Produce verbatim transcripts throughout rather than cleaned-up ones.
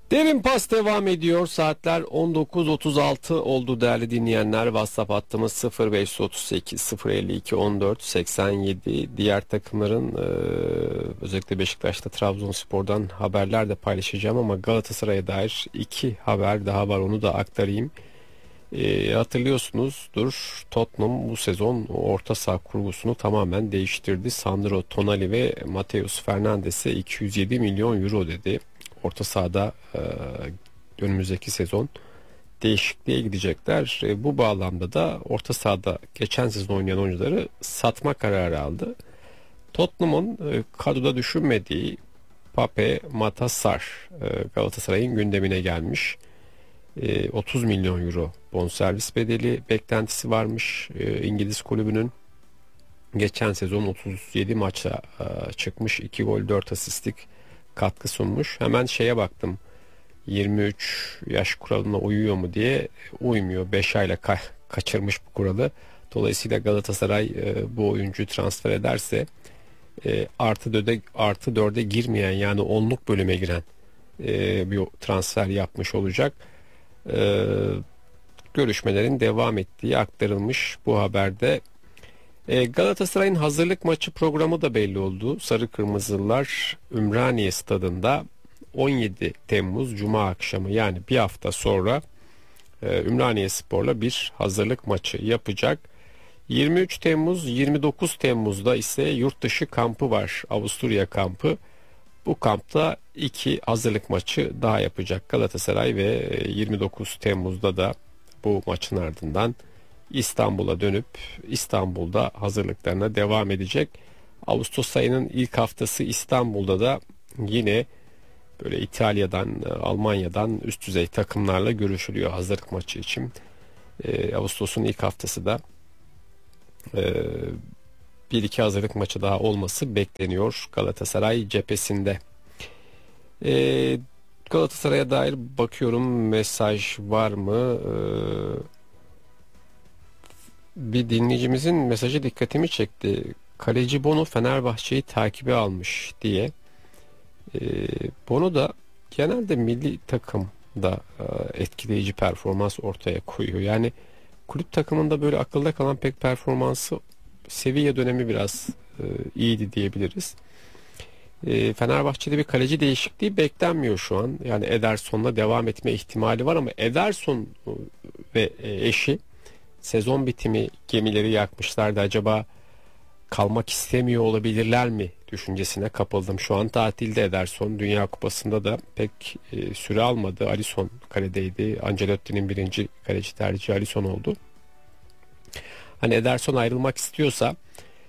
Derin Pas devam ediyor. Saatler on dokuz otuz altı oldu değerli dinleyenler. WhatsApp hattımız sıfır beş otuz sekiz sıfır elli iki on dört seksen yedi. Diğer takımların e, özellikle Beşiktaş'ta Trabzonspor'dan haberler de paylaşacağım ama Galatasaray'a dair iki haber daha var, onu da aktarayım. E, hatırlıyorsunuzdur, Tottenham bu sezon orta saha kurgusunu tamamen değiştirdi. Sandro Tonali ve Mateus Fernandes'e iki yüz yedi milyon euro dedi. Orta sahada e, önümüzdeki sezon değişikliğe gidecekler. E, bu bağlamda da orta sahada geçen sezon oynayan oyuncuları satma kararı aldı. Tottenham'ın e, kadroda düşünmediği Pape Matar Sarr e, Galatasaray'ın gündemine gelmiş. E, otuz milyon euro bonservis bedeli beklentisi varmış e, İngiliz kulübünün. Geçen sezon otuz yedi maça e, çıkmış, iki gol dört asistlik katkı sunmuş. Hemen şeye baktım, yirmi üç yaş kuralına uyuyor mu diye. Uymuyor, beş ayla ka- kaçırmış bu kuralı. Dolayısıyla Galatasaray e, bu oyuncuyu transfer ederse e, artı dörde artı dörde girmeyen, yani onluk bölüme giren e, bir transfer yapmış olacak. E, görüşmelerin devam ettiği aktarılmış bu haberde. E, Galatasaray'ın hazırlık maçı programı da belli oldu. Sarı Kırmızılar Ümraniye Stadında on yedi Temmuz Cuma akşamı, yani bir hafta sonra e, Ümraniye Spor'la bir hazırlık maçı yapacak. yirmi üç Temmuz yirmi dokuz Temmuz'da ise yurt dışı kampı var, Avusturya kampı. Bu kampta iki hazırlık maçı daha yapacak Galatasaray ve yirmi dokuz Temmuz'da da bu maçın ardından İstanbul'a dönüp İstanbul'da hazırlıklarına devam edecek. Ağustos ayının ilk haftası İstanbul'da da yine böyle İtalya'dan, Almanya'dan üst düzey takımlarla görüşülüyor hazırlık maçı için. Ee, Ağustos'un ilk haftası da e, bir iki hazırlık maçı daha olması bekleniyor Galatasaray cephesinde. Ee, Galatasaray'a dair bakıyorum, mesaj var mı? Ee, Bir dinleyicimizin mesajı dikkatimi çekti. Kaleci Bono Fenerbahçe'yi takibe almış diye. Ee, Bono da genelde milli takımda e, etkileyici performans ortaya koyuyor. Yani kulüp takımında böyle akılda kalan pek performansı, Sevilla dönemi biraz e, iyiydi diyebiliriz. E, Fenerbahçe'de bir kaleci değişikliği beklenmiyor şu an. Yani Ederson'la devam etme ihtimali var ama Ederson ve e, eşi sezon bitimi gemileri yakmışlardı. Acaba kalmak istemiyor olabilirler mi düşüncesine kapıldım. Şu an tatilde Ederson. Dünya Kupası'nda da pek e, süre almadı. Alisson kaledeydi. Ancelotti'nin birinci kaleci tercihi Alisson oldu. Hani Ederson ayrılmak istiyorsa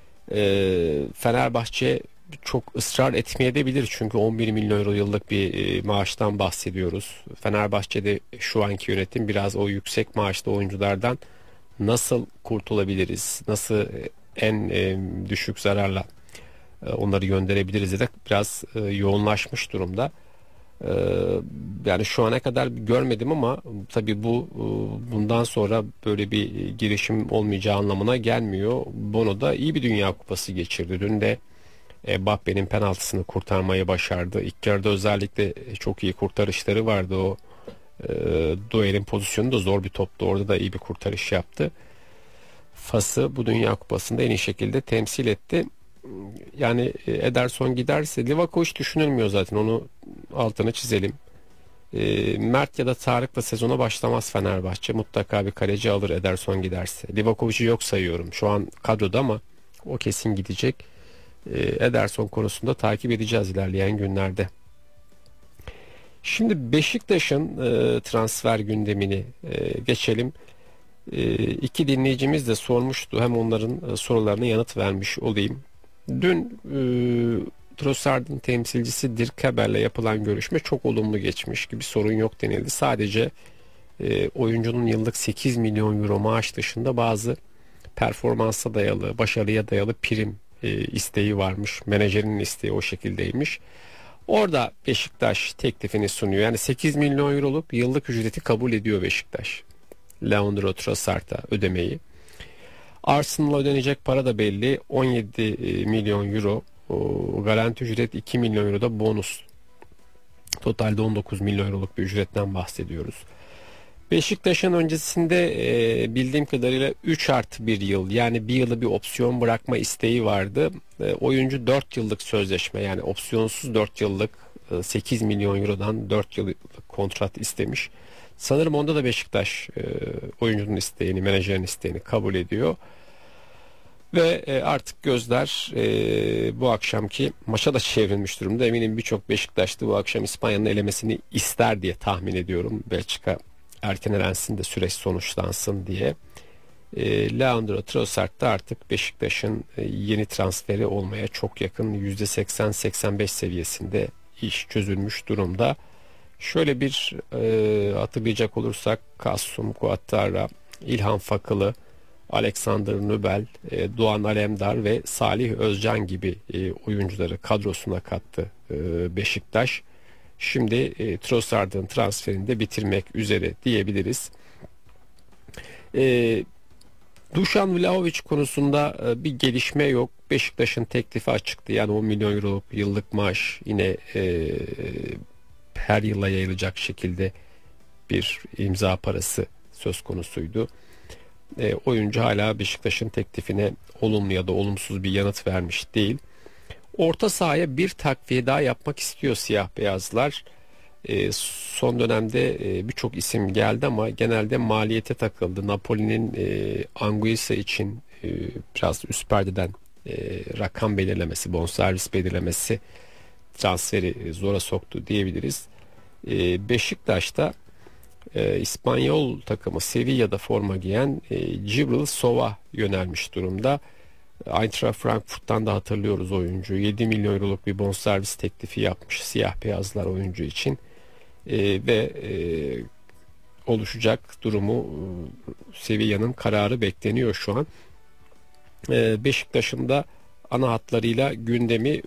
e, Fenerbahçe çok ısrar etmeyebilir. Çünkü on bir milyon euro yıllık bir e, maaştan bahsediyoruz. Fenerbahçe'de şu anki yönetim biraz o yüksek maaşlı oyunculardan nasıl kurtulabiliriz, nasıl en e, düşük zararla e, onları gönderebiliriz diye de biraz e, yoğunlaşmış durumda. E, yani şu ana kadar görmedim ama tabii bu e, bundan sonra böyle bir girişim olmayacağı anlamına gelmiyor. Bono da iyi bir Dünya Kupası geçirdi. Dün de e, Mbappe'nin penaltısını kurtarmayı başardı. İlk yarıda özellikle çok iyi kurtarışları vardı. O e, Doer'in pozisyonu da zor bir toptu. Orada da iyi bir kurtarış yaptı. Fas'ı bu Dünya Kupası'nda en iyi şekilde temsil etti. Yani Ederson giderse Livakovic düşünülmüyor zaten, onu altını çizelim. E, Mert ya da Tarık'la sezona başlamaz Fenerbahçe. Mutlaka bir kaleci alır Ederson giderse. Livakovic'i yok sayıyorum. Şu an kadroda ama o kesin gidecek. E, Ederson konusunda takip edeceğiz ilerleyen günlerde. Şimdi Beşiktaş'ın e, transfer gündemini e, geçelim. E, iki dinleyicimiz de sormuştu. Hem onların e, sorularına yanıt vermiş olayım. Dün e, Trossard'ın temsilcisi Dirk Haber'le yapılan görüşme çok olumlu geçmiş, gibi sorun yok denildi. Sadece e, oyuncunun yıllık sekiz milyon euro maaş dışında bazı performansa dayalı, başarıya dayalı prim e, isteği varmış. Menajerinin isteği o şekildeymiş. Orada Beşiktaş teklifini sunuyor. Yani sekiz milyon euroluk yıllık ücreti kabul ediyor Beşiktaş, Leandro Trossard'a ödemeyi. Arsenal'a ödenecek para da belli. on yedi milyon euro. O, garanti ücret iki milyon euro da bonus. Totalde on dokuz milyon euroluk bir ücretten bahsediyoruz. Beşiktaş'ın öncesinde e, bildiğim kadarıyla üç artı bir yıl, yani bir yılı bir opsiyon bırakma isteği vardı. E, oyuncu dört yıllık sözleşme, yani opsiyonsuz dört yıllık e, sekiz milyon eurodan dört yıllık kontrat istemiş. Sanırım onda da Beşiktaş e, oyuncunun isteğini, menajerin isteğini kabul ediyor. Ve e, artık gözler e, bu akşamki maça da çevrilmiş durumda. Eminim birçok Beşiktaşlı bu akşam İspanya'nın elemesini ister diye tahmin ediyorum. Belçika erken elensin de süreç sonuçlansın diye. E, Leandro Trossard da artık Beşiktaş'ın e, yeni transferi olmaya çok yakın, yüzde seksen seksen beş seviyesinde iş çözülmüş durumda. Şöyle bir e, hatırlayacak olursak Kasum Kuatara, İlhan Fakılı, Alexander Nübel, e, Doğan Alemdar ve Salih Özcan gibi e, oyuncuları kadrosuna kattı e, Beşiktaş. Şimdi e, Trossard'ın transferini de bitirmek üzere diyebiliriz. E, Dušan Vlahović konusunda e, bir gelişme yok. Beşiktaş'ın teklifi açıktı. Yani on milyon euroluk yıllık maaş, yine e, her yıla yayılacak şekilde bir imza parası söz konusuydu. E, oyuncu hala Beşiktaş'ın teklifine olumlu ya da olumsuz bir yanıt vermiş değil. Orta sahaya bir takviye daha yapmak istiyor siyah beyazlar. E, son dönemde e, birçok isim geldi ama genelde maliyete takıldı. Napoli'nin e, Anguissa için e, biraz üst perdeden e, rakam belirlemesi, bonservis belirlemesi transferi zora soktu diyebiliriz. E, Beşiktaş'ta e, İspanyol takımı Sevilla'da forma giyen e, Cibril Sova yönelmiş durumda. Eintracht Frankfurt'tan da hatırlıyoruz oyuncu. yedi milyon euroluk bir bonservis teklifi yapmış siyah beyazlar oyuncu için. E, ve e, oluşacak durumu, e, Sevilla'nın kararı bekleniyor şu an. E, Beşiktaş'ın da ana hatlarıyla gündemi